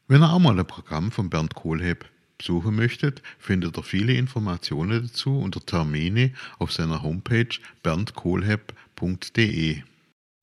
Wenn ihr auch mal ein Programm von Bernd Kohlhepp besuchen möchtet, findet ihr viele Informationen dazu unter Termine auf seiner Homepage berndkohlhepp.de.